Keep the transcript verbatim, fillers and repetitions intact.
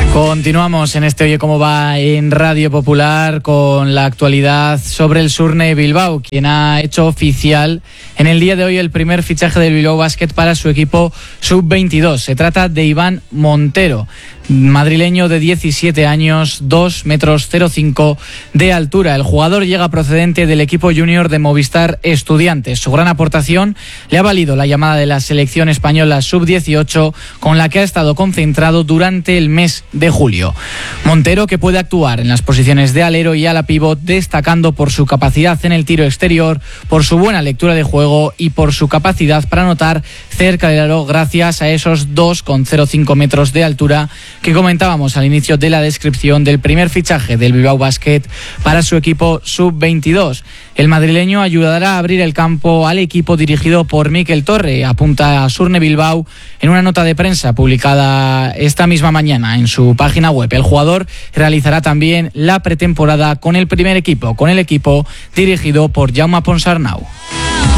Continuamos en este Oye Cómo Va en Radio Popular con la actualidad sobre el Surne Bilbao, quien ha hecho oficial en el día de hoy el primer fichaje del Bilbao Basket para su equipo sub veintidós. Se trata de Iván Montero, madrileño de diecisiete años, dos metros cero cinco de altura. El jugador llega procedente del equipo junior de Movistar Estudiantes. Su gran aportación le ha valido la llamada de la selección española sub dieciocho, con la que ha estado concentrado durante el mes de julio. Montero, que puede actuar en las posiciones de alero y ala pívot, destacando por su capacidad en el tiro exterior, por su buena lectura de juego y por su capacidad para anotar cerca del aro gracias a esos dos coma cero cinco metros de altura que comentábamos al inicio de la descripción del primer fichaje del Bilbao Basket para su equipo sub veintidós. El madrileño ayudará a abrir el campo al equipo dirigido por Mikel Torre, apunta a Surne Bilbao en una nota de prensa publicada esta misma mañana en su página web. El jugador realizará también la pretemporada con el primer equipo, con el equipo dirigido por Jaume Ponsarnau.